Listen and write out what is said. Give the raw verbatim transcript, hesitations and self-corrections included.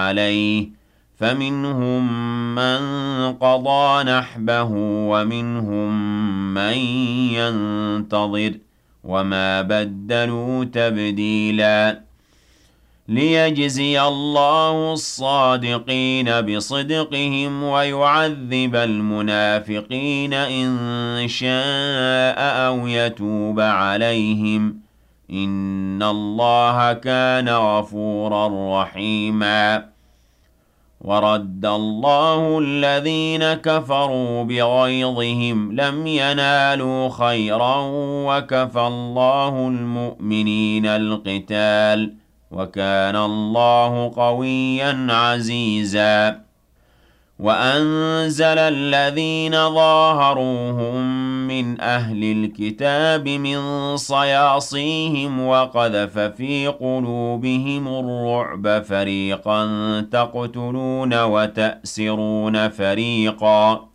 عليه فمنهم من قضى نحبه ومنهم من ينتظر وما بدلوا تبديلا ليجزي الله الصادقين بصدقهم ويعذب المنافقين إن شاء أو يتوب عليهم إن الله كان غفورا رحيما ورد الله الذين كفروا بغيظهم لم ينالوا خيرا وكفى الله المؤمنين القتال وكان الله قويا عزيزا وأنزل الذين ظاهروهم من أهل الكتاب من صياصيهم وقذف في قلوبهم الرعب فريقا تقتلون وتأسرون فريقا